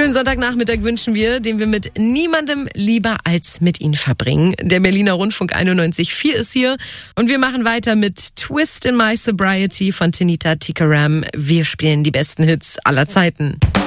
schönen Sonntagnachmittag wünschen wir, den wir mit niemandem lieber als mit Ihnen verbringen. Der Berliner Rundfunk 91.4 ist hier und wir machen weiter mit Twist in My Sobriety von Tinita Tikaram. Wir spielen die besten Hits aller Zeiten.